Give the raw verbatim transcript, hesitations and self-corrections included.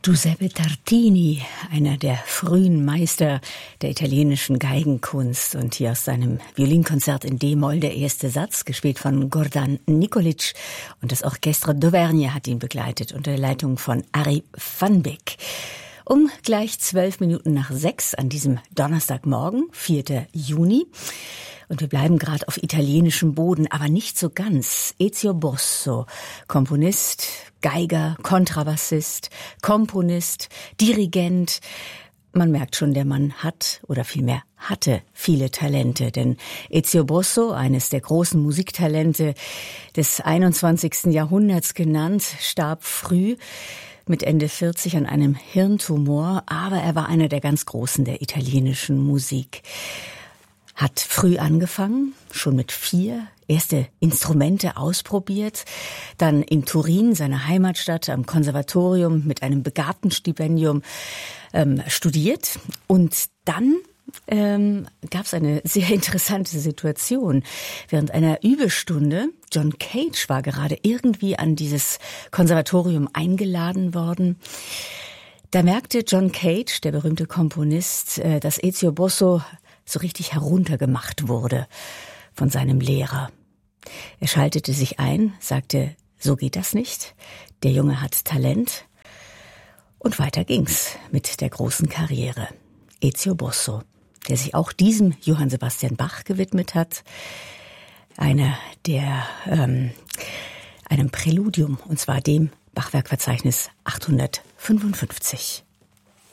Giuseppe Tartini, einer der frühen Meister der italienischen Geigenkunst, und hier aus seinem Violinkonzert in D-Moll der erste Satz, gespielt von Gordan Nikolic, und das Orchestre d'Auvergne hat ihn begleitet unter der Leitung von Arie van Beek. Um gleich zwölf Minuten nach sechs an diesem Donnerstagmorgen, vierten Juni. Und wir bleiben gerade auf italienischem Boden, aber nicht so ganz. Ezio Bosso, Komponist, Geiger, Kontrabassist, Komponist, Dirigent. Man merkt schon, der Mann hat, oder vielmehr hatte, viele Talente. Denn Ezio Bosso, eines der großen Musiktalente des einundzwanzigsten Jahrhunderts genannt, starb früh mit Ende vierzig an einem Hirntumor. Aber er war einer der ganz Großen der italienischen Musik. Hat früh angefangen, schon mit vier, erste Instrumente ausprobiert, dann in Turin, seiner Heimatstadt, am Konservatorium mit einem Begabtenstipendium ähm, studiert. Und dann ähm, gab es eine sehr interessante Situation. Während einer Übestunde, John Cage war gerade irgendwie an dieses Konservatorium eingeladen worden. Da merkte John Cage, der berühmte Komponist, äh, dass Ezio Bosso so richtig heruntergemacht wurde von seinem Lehrer. Er schaltete sich ein, sagte, so geht das nicht, der Junge hat Talent. Und weiter ging's mit der großen Karriere. Ezio Bosso, der sich auch diesem Johann Sebastian Bach gewidmet hat, einer der, ähm, einem Präludium, und zwar dem Bachwerkverzeichnis achthundertfünfundfünfzig.